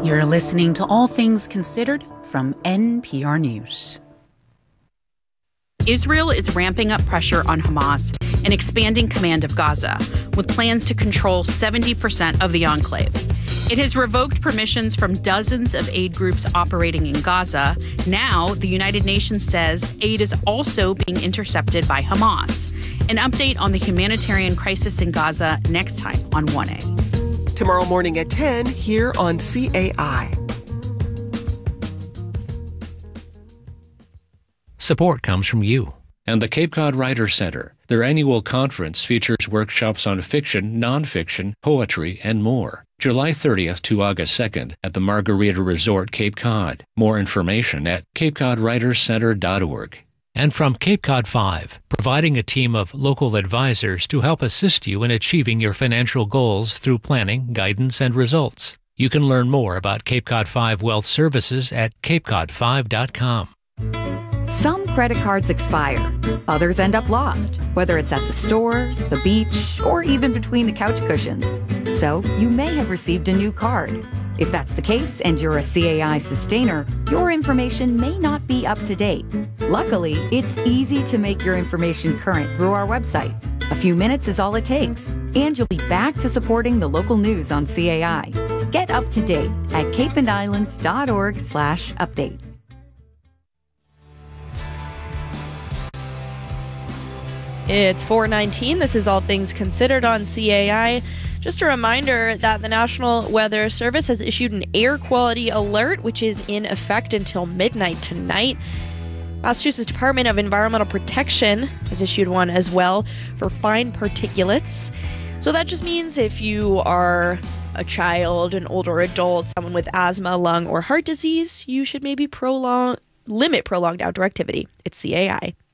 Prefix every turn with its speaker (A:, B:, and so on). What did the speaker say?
A: You're listening to All Things Considered from NPR News. Israel is ramping up pressure on Hamas and expanding command of Gaza, with plans to control 70% of the enclave. It has revoked permissions from dozens of aid groups operating in Gaza. Now, the United Nations says aid is also being intercepted by Hamas. An update on the humanitarian crisis in Gaza next time on 1A.
B: Tomorrow morning at 10 here on CAI.
C: Support comes from you and the Cape Cod Writers Center. Their annual conference features workshops on fiction, nonfiction, poetry, and more. July 30th to August 2nd at the Margarita Resort, Cape Cod. More information at capecodwriterscenter.org. And from Cape Cod 5, providing a team of local advisors to help assist you in achieving your financial goals through planning, guidance, and results. You can learn more about Cape Cod 5 Wealth Services at capecod5.com.
D: Some credit cards expire. Others end up lost, whether it's at the store, the beach, or even between the couch cushions. So you may have received a new card. If that's the case and you're a CAI sustainer, your information may not be up to date. Luckily, it's easy to make your information current through our website. A few minutes is all it takes, and you'll be back to supporting the local news on CAI. Get up to date at capeandislands.org/update.
E: It's 4:19. This is All Things Considered on CAI. Just a reminder that the National Weather Service has issued an air quality alert, which is in effect until midnight tonight. Massachusetts Department of Environmental Protection has issued one as well for fine particulates. So that just means if you are a child, an older adult, someone with asthma, lung, or heart disease, you should maybe limit prolonged outdoor activity. It's CAI.